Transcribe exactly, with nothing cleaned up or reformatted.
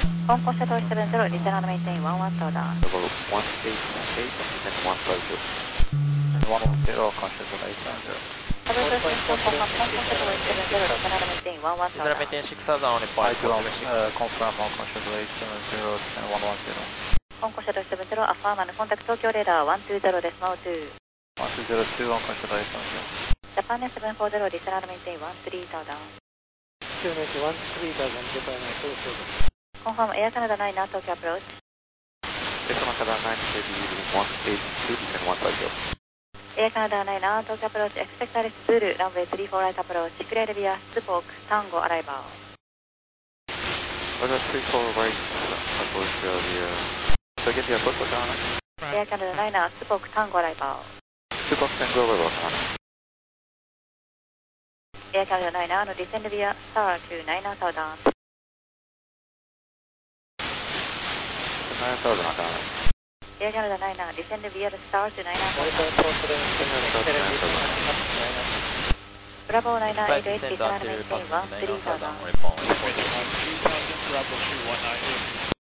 香港シャトルセブンゼロ、リタナーメインテインワンワンサウダー。 Level one eight eight and one five zero. And one one zero, conscious of eight seven zero. ダブルトゥーシックス、香港シャトルセブンゼロ、リタナーメインテインワンワンサウダー。 リタナーメインテインシックスサウザンオンリーポイント。 I do uh, confirm all conscious of eight seven zero and one one zero. 香港シャトルセブンゼロ、アファーマンコンタクト東京レーダーワンツーゼロです、マウトゥー。 one two zero two, on conscious of eight seven zero. ジャパンネセブンフォーゼロ、リタナーメインテインワンスリーサウダー。 セブンエイトワンスリーサウザン、ジャパンネセブンフォーゼロ。 コンファームエアカナダナイン、東京アプローチ。 Air Canada nine, K B one eight two and one five zero. エアカナダナイン、東京アプローチ、エクスペクタリスツール、ランウェイスリーフォーライトアプローチ、クレールビア、スポーク、タンゴ、アライバー。 Weather three four right, approach the, so get the approach down. エアカナダナイン、スポーク、タンゴ、アライバー。 Two box and go over, Canada. エアカナダナイン、ディセンドビア、スターツーナインサウダー。 nine thousand, Canada. エアカナダナイン、ディセンドビア、スターツーナインサウダー。ブラボーナインエイトエイト、リタナーメインテインワンスリーサウダー。 オンリーポイント。 Bravo two one nine eight.